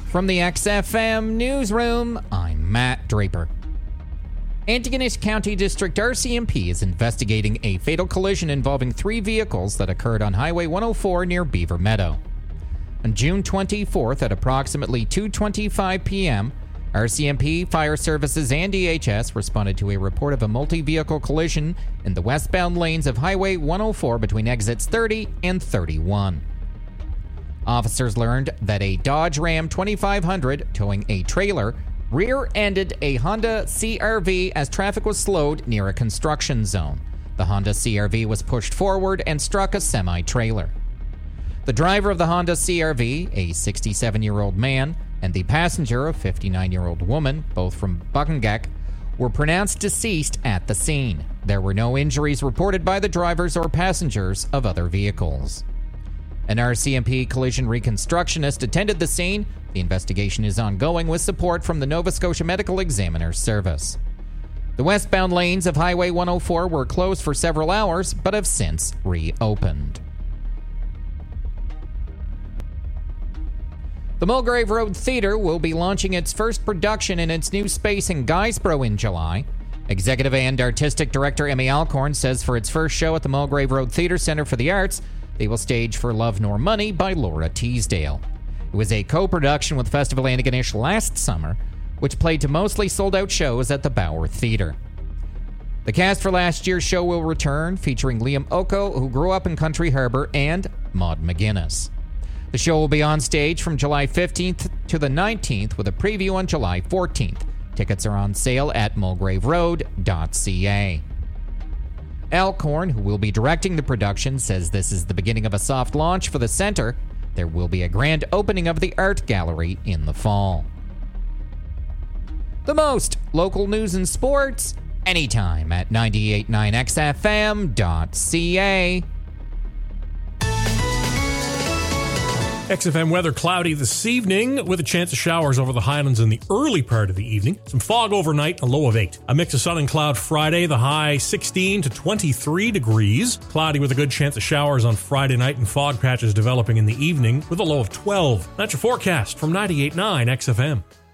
From the XFM Newsroom, I'm Matt Draper. Antigonish County District RCMP is investigating a fatal collision involving 3 vehicles that occurred on Highway 104 near Beaver Meadow. On June 24th at approximately 2:25 p.m., RCMP, Fire Services, and DHS responded to a report of a multi-vehicle collision in the westbound lanes of Highway 104 between exits 30 and 31. Officers learned that a Dodge Ram 2500 towing a trailer rear-ended a Honda CR-V as traffic was slowed near a construction zone. The Honda CR-V was pushed forward and struck a semi-trailer. The driver of the Honda CR-V, a 67-year-old man, and the passenger, a 59-year-old woman, both from Buckinghack, were pronounced deceased at the scene. There were no injuries reported by the drivers or passengers of other vehicles. An RCMP collision reconstructionist attended the scene. The investigation is ongoing with support from the Nova Scotia Medical Examiner's Service. The westbound lanes of Highway 104 were closed for several hours, but have since reopened. The Mulgrave Road Theatre will be launching its first production in its new space in Guysborough in July. Executive and Artistic Director Emmy Alcorn says for its first show at the Mulgrave Road Theatre Centre for the Arts, they will stage For Love Nor Money by Laura Teasdale. It was a co-production with Festival Antigonish last summer, which played to mostly sold-out shows at the Bauer Theatre. The cast for last year's show will return, featuring Liam Oko, who grew up in Country Harbour, and Maud McGuinness. The show will be on stage from July 15th to the 19th, with a preview on July 14th. Tickets are on sale at mulgraveroad.ca. Alcorn, who will be directing the production, says this is the beginning of a soft launch for the centre. There will be a grand opening of the art gallery in the fall. The most local news and sports, anytime at 989xfm.ca. XFM weather cloudy this evening with a chance of showers over the Highlands in the early part of the evening. Some fog overnight, a low of 8. A mix of sun and cloud Friday, the high 16 to 23 degrees. Cloudy with a good chance of showers on Friday night and fog patches developing in the evening with a low of 12. That's your forecast from 98.9 XFM.